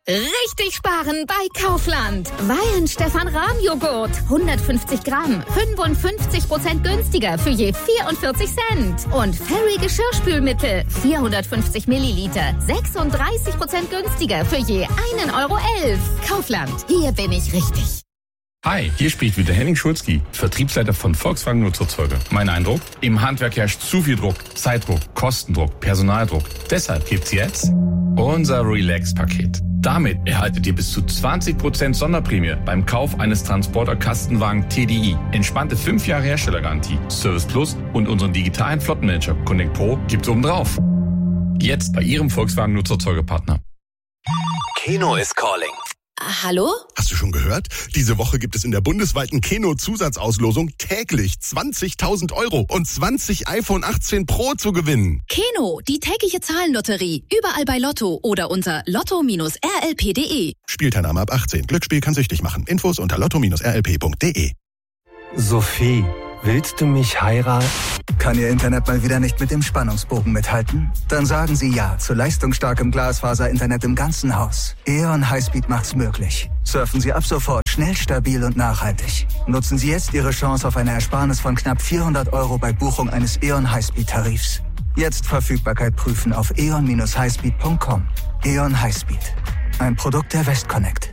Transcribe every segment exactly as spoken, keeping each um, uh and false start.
Richtig sparen bei Kaufland. Weihenstephan-Rahm-Joghurt. hundertfünfzig Gramm. fünfundfünfzig Prozent günstiger für je vierundvierzig Cent. Und Fairy Geschirrspülmittel. vierhundertfünfzig Milliliter. sechsunddreißig Prozent günstiger für je einen Euro elf. Kaufland. Hier bin ich richtig. Hi, hier spricht wieder Henning Schulzki, Vertriebsleiter von Volkswagen Nutzfahrzeuge. Mein Eindruck? Im Handwerk herrscht zu viel Druck, Zeitdruck, Kostendruck, Personaldruck. Deshalb gibt's jetzt unser Relax-Paket. Damit erhaltet ihr bis zu zwanzig Prozent Sonderprämie beim Kauf eines Transporter-Kastenwagen T D I. Entspannte fünf Jahre Herstellergarantie, Service Plus und unseren digitalen Flottenmanager Connect Pro gibt's obendrauf. Jetzt bei Ihrem Volkswagen Nutzfahrzeuge-Partner. Keno is calling. Hallo? Hast du schon gehört? Diese Woche gibt es in der bundesweiten Keno-Zusatzauslosung täglich zwanzigtausend Euro und zwanzig iPhone achtzehn Pro zu gewinnen. Keno, die tägliche Zahlenlotterie. Überall bei Lotto oder unter lotto Bindestrich r l p punkt d e. Spielteilnahme ab achtzehn. Glücksspiel kann süchtig machen. Infos unter lotto Bindestrich r l p punkt d e. Sophie, willst du mich heiraten? Kann Ihr Internet mal wieder nicht mit dem Spannungsbogen mithalten? Dann sagen Sie ja zu leistungsstarkem Glasfaser-Internet im ganzen Haus. E O N Highspeed macht's möglich. Surfen Sie ab sofort schnell, stabil und nachhaltig. Nutzen Sie jetzt Ihre Chance auf eine Ersparnis von knapp vierhundert Euro bei Buchung eines E O N Highspeed-Tarifs. Jetzt Verfügbarkeit prüfen auf e o n Bindestrich highspeed punkt com. E O N Highspeed. Ein Produkt der Westconnect.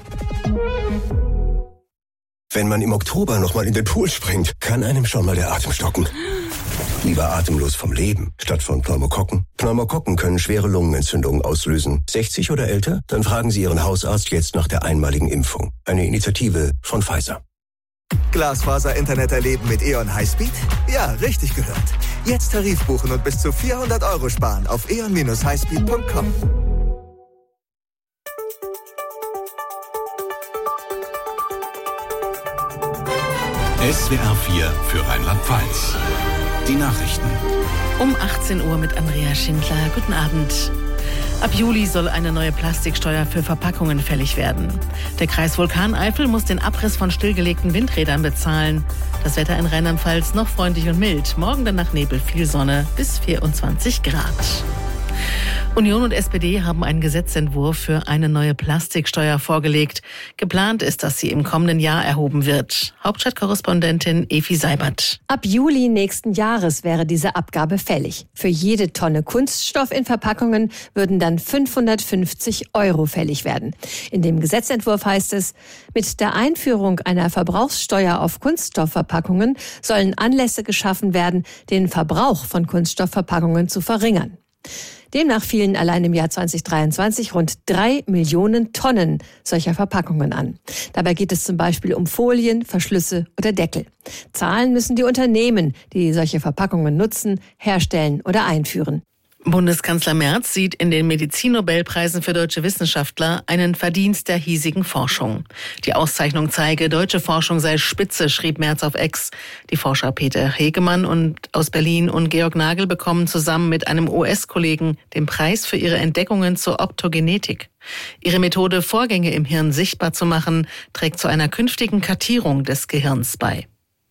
Wenn man im Oktober nochmal in den Pool springt, kann einem schon mal der Atem stocken. Lieber atemlos vom Leben, statt von Pneumokokken. Pneumokokken können schwere Lungenentzündungen auslösen. sechzig oder älter? Dann fragen Sie Ihren Hausarzt jetzt nach der einmaligen Impfung. Eine Initiative von Pfizer. Glasfaser-Internet erleben mit E O N Highspeed? Ja, richtig gehört. Jetzt Tarif buchen und bis zu vierhundert Euro sparen auf e o n Bindestrich highspeed punkt com. S W R vier für Rheinland-Pfalz. Die Nachrichten. Um achtzehn Uhr mit Andrea Schindler. Guten Abend. Ab Juli soll eine neue Plastiksteuer für Verpackungen fällig werden. Der Kreis Vulkaneifel muss den Abriss von stillgelegten Windrädern bezahlen. Das Wetter in Rheinland-Pfalz noch freundlich und mild. Morgen dann nach Nebel viel Sonne bis vierundzwanzig Grad. Union und S P D haben einen Gesetzentwurf für eine neue Plastiksteuer vorgelegt. Geplant ist, dass sie im kommenden Jahr erhoben wird. Hauptstadtkorrespondentin Evi Seibert. Ab Juli nächsten Jahres wäre diese Abgabe fällig. Für jede Tonne Kunststoff in Verpackungen würden dann fünfhundertfünfzig Euro fällig werden. In dem Gesetzentwurf heißt es, mit der Einführung einer Verbrauchssteuer auf Kunststoffverpackungen sollen Anlässe geschaffen werden, den Verbrauch von Kunststoffverpackungen zu verringern. Demnach fielen allein im Jahr zweitausenddreiundzwanzig rund drei Millionen Tonnen solcher Verpackungen an. Dabei geht es zum Beispiel um Folien, Verschlüsse oder Deckel. Zahlen müssen die Unternehmen, die solche Verpackungen nutzen, herstellen oder einführen. Bundeskanzler Merz sieht in den Medizinnobelpreisen für deutsche Wissenschaftler einen Verdienst der hiesigen Forschung. Die Auszeichnung zeige, deutsche Forschung sei spitze, schrieb Merz auf X. Die Forscher Peter Hegemann und aus Berlin und Georg Nagel bekommen zusammen mit einem U S-Kollegen den Preis für ihre Entdeckungen zur Optogenetik. Ihre Methode, Vorgänge im Hirn sichtbar zu machen, trägt zu einer künftigen Kartierung des Gehirns bei.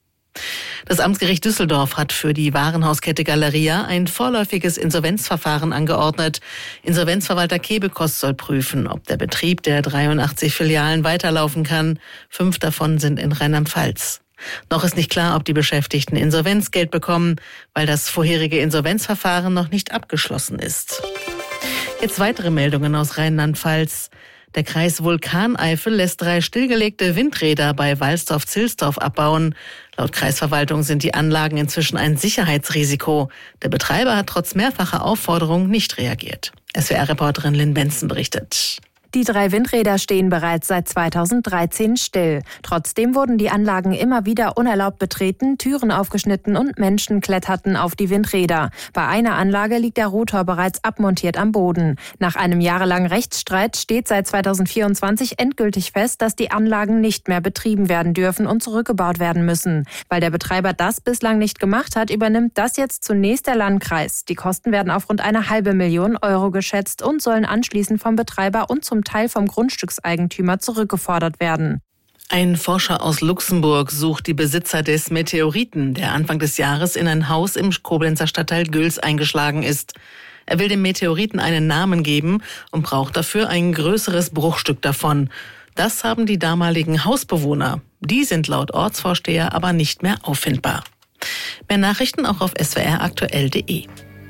Das Amtsgericht Düsseldorf hat für die Warenhauskette Galeria ein vorläufiges Insolvenzverfahren angeordnet. Insolvenzverwalter Kebekost soll prüfen, ob der Betrieb der dreiundachtzig Filialen weiterlaufen kann. Fünf davon sind in Rheinland-Pfalz. Noch ist nicht klar, ob die Beschäftigten Insolvenzgeld bekommen, weil das vorherige Insolvenzverfahren noch nicht abgeschlossen ist. Jetzt weitere Meldungen aus Rheinland-Pfalz. Der Kreis Vulkaneifel lässt drei stillgelegte Windräder bei Walsdorf-Zilsdorf abbauen. Laut Kreisverwaltung sind die Anlagen inzwischen ein Sicherheitsrisiko. Der Betreiber hat trotz mehrfacher Aufforderung nicht reagiert. S W R-Reporterin Lynn Benson berichtet. Die drei Windräder stehen bereits seit zweitausenddreizehn still. Trotzdem wurden die Anlagen immer wieder unerlaubt betreten, Türen aufgeschnitten und Menschen kletterten auf die Windräder. Bei einer Anlage liegt der Rotor bereits abmontiert am Boden. Nach einem jahrelangen Rechtsstreit steht seit zweitausendvierundzwanzig endgültig fest, dass die Anlagen nicht mehr betrieben werden dürfen und zurückgebaut werden müssen. Weil der Betreiber das bislang nicht gemacht hat, übernimmt das jetzt zunächst der Landkreis. Die Kosten werden auf rund eine halbe Million Euro geschätzt und sollen anschließend vom Betreiber und zum Teil vom Grundstückseigentümer zurückgefordert werden. Ein Forscher aus Luxemburg sucht die Besitzer des Meteoriten, der Anfang des Jahres in ein Haus im Koblenzer Stadtteil Güls eingeschlagen ist. Er will dem Meteoriten einen Namen geben und braucht dafür ein größeres Bruchstück davon. Das haben die damaligen Hausbewohner. Die sind laut Ortsvorsteher aber nicht mehr auffindbar. Mehr Nachrichten auch auf s w r aktuell punkt de.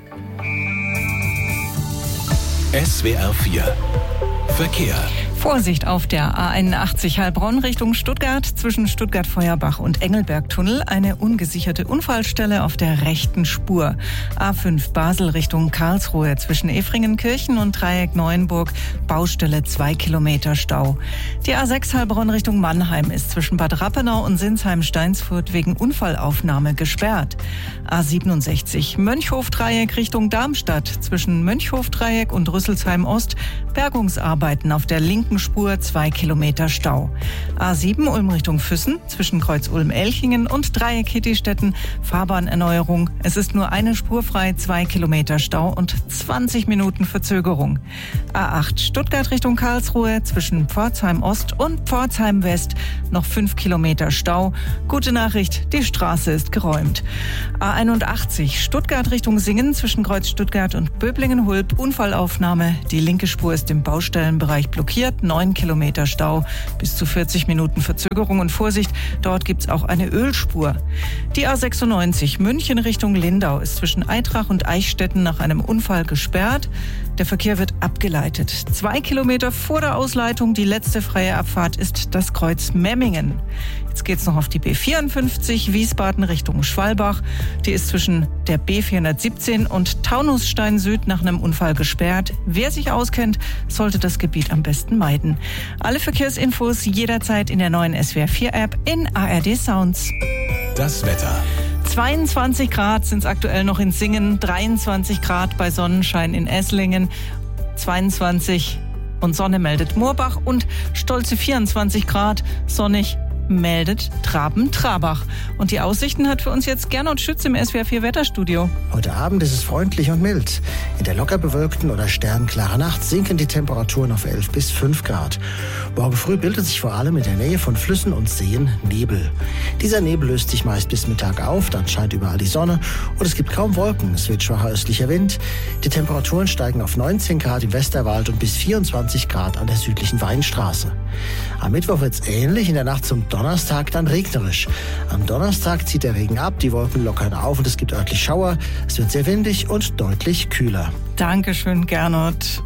S W R vier Verkehr. Vorsicht auf der A einundachtzig Heilbronn Richtung Stuttgart, zwischen Stuttgart-Feuerbach und Engelberg-Tunnel eine ungesicherte Unfallstelle auf der rechten Spur. A fünf Basel Richtung Karlsruhe, zwischen Efringenkirchen und Dreieck Neuenburg, Baustelle zwei Kilometer Stau. Die A sechs Heilbronn Richtung Mannheim ist zwischen Bad Rappenau und Sinsheim-Steinsfurt wegen Unfallaufnahme gesperrt. A siebenundsechzig Mönchhof-Dreieck Richtung Darmstadt, zwischen Mönchhof-Dreieck und Rüsselsheim-Ost, Bergungsarbeiten auf der linken Spur, zwei Kilometer Stau. A sieben Ulm Richtung Füssen, zwischen Kreuz Ulm-Elchingen und Dreieck Hittistetten, Fahrbahnerneuerung. Es ist nur eine Spur frei, zwei Kilometer Stau und zwanzig Minuten Verzögerung. A acht Stuttgart Richtung Karlsruhe, zwischen Pforzheim Ost und Pforzheim West, noch fünf Kilometer Stau. Gute Nachricht, die Straße ist geräumt. A einundachtzig Stuttgart Richtung Singen, zwischen Kreuz Stuttgart und Böblingen-Hulb, Unfallaufnahme. Die linke Spur ist im Baustellenbereich blockiert, neun Kilometer Stau, bis zu vierzig Minuten Verzögerung und Vorsicht, dort gibt's auch eine Ölspur. Die A sechsundneunzig München Richtung Lindau ist zwischen Eitrach und Eichstätten nach einem Unfall gesperrt. Der Verkehr wird abgeleitet. Zwei Kilometer vor der Ausleitung, die letzte freie Abfahrt ist das Kreuz Memmingen. Jetzt geht's noch auf die B vierundfünfzig Wiesbaden Richtung Schwalbach. Die ist zwischen der B vierhundertsiebzehn und Taunusstein Süd nach einem Unfall gesperrt. Wer sich auskennt, sollte das Gebiet am besten meiden. Alle Verkehrsinfos jederzeit in der neuen S W R vier App in A R D Sounds. Das Wetter. zweiundzwanzig Grad sind es aktuell noch in Singen, dreiundzwanzig Grad bei Sonnenschein in Esslingen, zweiundzwanzig und Sonne meldet Moorbach und stolze vierundzwanzig Grad sonnig meldet Traben-Trabach. Und die Aussichten hat für uns jetzt Gernot Schütz im S W R vier Wetterstudio. Heute Abend ist es freundlich und mild. In der locker bewölkten oder sternklaren Nacht sinken die Temperaturen auf elf bis fünf Grad. Morgen früh bildet sich vor allem in der Nähe von Flüssen und Seen Nebel. Dieser Nebel löst sich meist bis Mittag auf, dann scheint überall die Sonne und es gibt kaum Wolken. Es wird schwacher östlicher Wind. Die Temperaturen steigen auf neunzehn Grad im Westerwald und bis vierundzwanzig Grad an der südlichen Weinstraße. Am Mittwoch wird es ähnlich, in der Nacht zum Donnerstag dann regnerisch. Am Donnerstag zieht der Regen ab, die Wolken lockern auf und es gibt örtlich Schauer. Es wird sehr windig und deutlich kühler. Dankeschön, Gernot.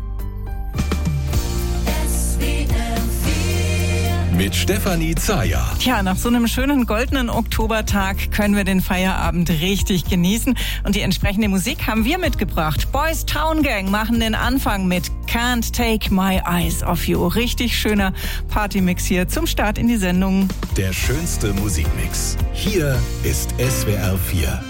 Mit Stefanie Zayer. Tja, nach so einem schönen goldenen Oktobertag können wir den Feierabend richtig genießen. Und die entsprechende Musik haben wir mitgebracht. Boys Town Gang machen den Anfang mit Can't Take My Eyes Off You. Richtig schöner Partymix hier zum Start in die Sendung. Der schönste Musikmix. Hier ist S W R vier.